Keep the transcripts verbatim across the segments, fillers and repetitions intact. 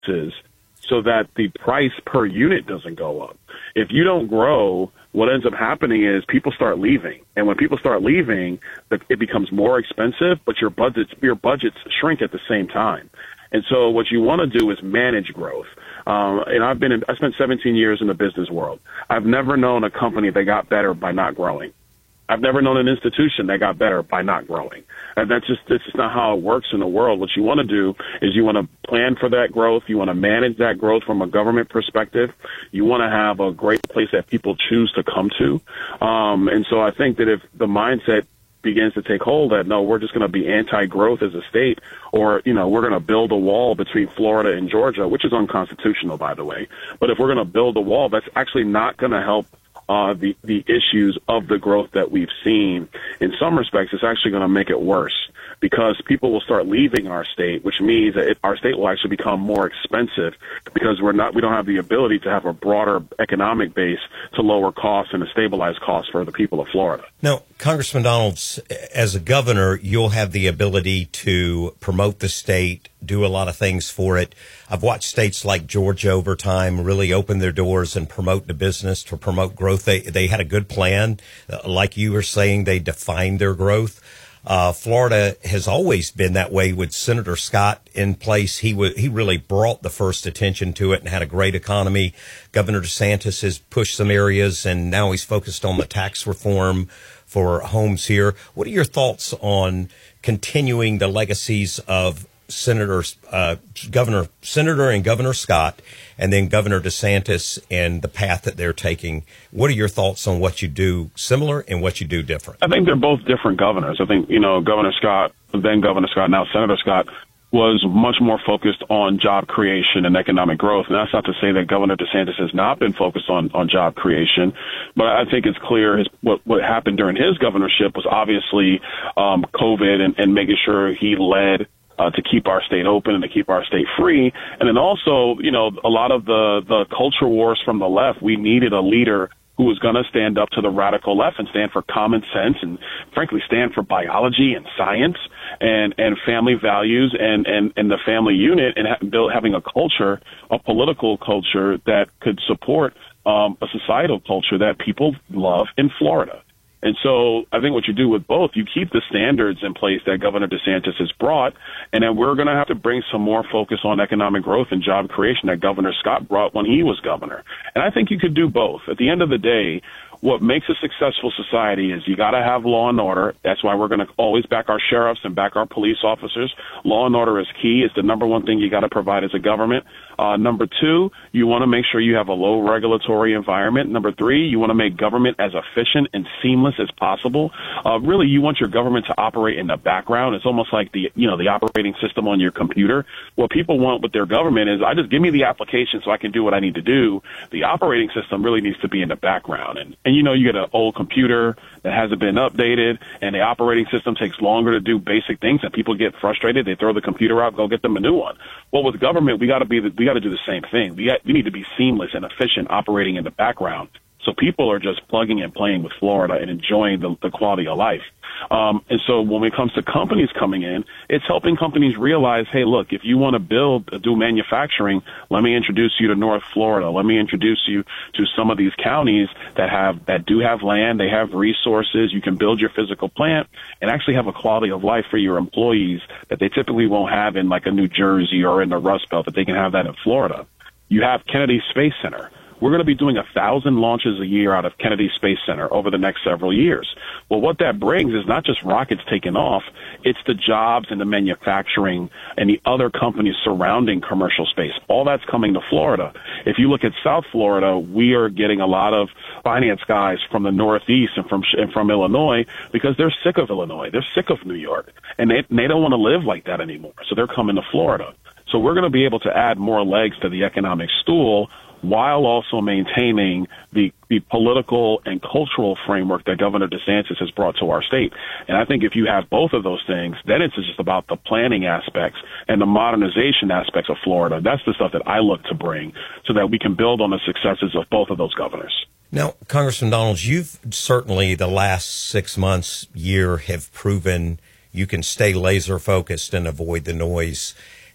taxes so that the price per unit doesn't go up. If you don't grow, what ends up happening is people start leaving. And when people start leaving, it becomes more expensive, but your budgets, your budgets shrink at the same time. And so what you want to do is manage growth. Um, and I've been in, I spent seventeen years in the business world. I've never known a company that got better by not growing. I've never known an institution that got better by not growing. And that's just, that's just not how it works in the world. What you want to do is you want to plan for that growth. You want to manage that growth from a government perspective. You want to have a great place that people choose to come to. Um, and so I think that if the mindset begins to take hold that, no, we're just going to be anti-growth as a state, or, you know, we're going to build a wall between Florida and Georgia, which is unconstitutional, by the way. But if we're going to build a wall, that's actually not going to help Uh, the, the issues of the growth that we've seen. In some respects, it's actually going to make it worse because people will start leaving our state, which means that it, our state will actually become more expensive because we're not, we don't have the ability to have a broader economic base to lower costs and to stabilize costs for the people of Florida. Now, Congressman Donalds, as a governor, you'll have the ability to promote the state, do a lot of things for it. I've watched states like Georgia over time really open their doors and promote the business, to promote growth. They they had a good plan. Uh, like you were saying, they defined their growth. Uh, Florida has always been that way with Senator Scott in place. He w- he really brought the first attention to it and had a great economy. Governor DeSantis has pushed some areas, and now he's focused on the tax reform for homes here. What are your thoughts on continuing the legacies of Senator, uh, Governor, Senator and Governor Scott, and then Governor DeSantis and the path that they're taking? What are your thoughts on what you do similar and what you do different? I think they're both different governors. I think, you know, Governor Scott, then Governor Scott, now Senator Scott, was much more focused on job creation and economic growth. And that's not to say that Governor DeSantis has not been focused on, on job creation, but I think it's clear his, what, what happened during his governorship was obviously um, COVID and, and making sure he led Uh, to keep our state open and to keep our state free. And then also, you know, a lot of the, the culture wars from the left, we needed a leader who was going to stand up to the radical left and stand for common sense and, frankly, stand for biology and science and, and family values and, and, and the family unit and ha- build, having a culture, a political culture that could support um, a societal culture that people love in Florida. And so I think what you do with both, you keep the standards in place that Governor DeSantis has brought, and then we're going to have to bring some more focus on economic growth and job creation that Governor Scott brought when he was governor. And I think you could do both. At the end of the day, what makes a successful society is you got to have law and order. That's why we're going to always back our sheriffs and back our police officers. Law and order is key. It's the number one thing you got to provide as a government. Uh, number two, you want to make sure you have a low regulatory environment. Number three, you want to make government as efficient and seamless as possible. Uh, really, you want your government to operate in the background. It's almost like the, you know, the operating system on your computer. What people want with their government is, I just give me the application so I can do what I need to do. The operating system really needs to be in the background. And, and you know, you get an old computer that hasn't been updated, and the operating system takes longer to do basic things, and people get frustrated. They throw the computer out, go get them a new one. Well, with government, we got to be, the, we got to do the same thing. We, got, we need to be seamless and efficient operating in the background. So people are just plugging and playing with Florida and enjoying the, the quality of life. Um, and so when it comes to companies coming in, it's helping companies realize, hey, look, if you want to build, do manufacturing, let me introduce you to North Florida. Let me introduce you to some of these counties that have, that do have land. They have resources. You can build your physical plant and actually have a quality of life for your employees that they typically won't have in like a New Jersey or in the Rust Belt, that they can have that in Florida. You have Kennedy Space Center. We're going to be doing a thousand launches a year out of Kennedy Space Center over the next several years. Well, what that brings is not just rockets taking off, it's the jobs and the manufacturing and the other companies surrounding commercial space. All that's coming to Florida. If you look at South Florida, we are getting a lot of finance guys from the Northeast and from and from Illinois because they're sick of Illinois. They're sick of New York, and they, they don't want to live like that anymore. So they're coming to Florida. So we're going to be able to add more legs to the economic stool while also maintaining the, the political and cultural framework that Governor DeSantis has brought to our state. And I think if you have both of those things, then it's just about the planning aspects and the modernization aspects of Florida. That's the stuff that I look to bring so that we can build on the successes of both of those governors. Now, Congressman Donalds, you've certainly the last six months, year have proven you can stay laser focused and avoid the noise.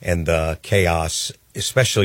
and the chaos, especially